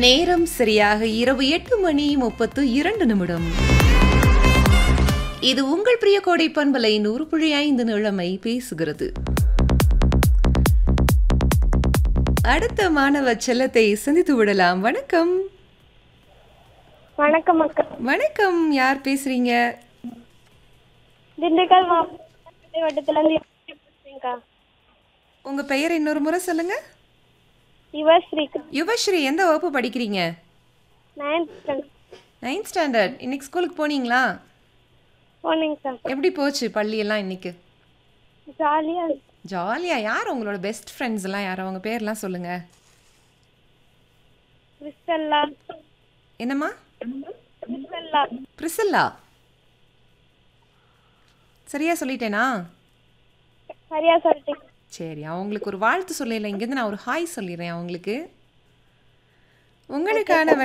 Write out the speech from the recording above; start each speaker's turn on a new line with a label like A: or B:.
A: நேரம் சரியாக இரவு 8:32. இது உங்கள் பிரிய கோடை பண்பலை 100.5 நிலமை பேசுகிறது. அடுத்த மாணவ செல்லத்தை சந்தித்து விடலாம். வணக்கம்.
B: வணக்கம் அக்கா.
A: வணக்கம். யார் பேசுறீங்க?
B: திண்டுக்கல் மாவட்டத்திலிருந்து பேசுறேன்க்கா.
A: உங்க பெயர் இன்னொரு முறை சொல்லுங்க.
B: யுவஸ்ரீ.
A: யுவஸ்ரீ, எந்த வகுப்பு படிக்கிறீங்க? 9th standard. இன்னைக்கு ஸ்கூலுக்கு போனீங்களா?
B: போனீங்கக்கா.
A: எப்படி போச்சு பள்ளியெல்லாம் இன்னைக்கு?
B: ஜாலியா.
A: ஜாலியா. யார் உங்களோட பெஸ்ட் ஃப்ரெண்ட்ஸ் எல்லாம்? யார் அவங்க பேர்லாம் சொல்லுங்க.
B: பிரிஸ்டல்லா.
A: என்னம்மா?
B: பிரிஸ்டல்லா.
A: பிரிசில்லா. சரியா சொல்லிட்டேனா?
B: சரியா சொல்லிட்டீங்க.
A: சரி, அவங்களுக்கு ஒரு வாழ்த்து சொல்லல. இங்கேருந்து நான் ஒரு ஹாய் சொல்லிடுறேன் அவங்களுக்கு. உங்களுக்கான